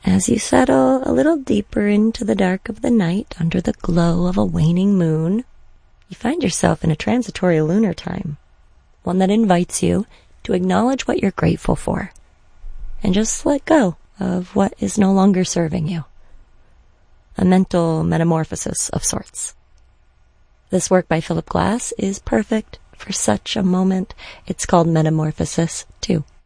As you settle a little deeper into the dark of the night under the glow of a waning moon, you find yourself in a transitory lunar time, one that invites you to acknowledge what you're grateful for and just let go of what is no longer serving you. A mental metamorphosis of sorts. This work by Philip Glass is perfect for such a moment. It's called Metamorphosis 2.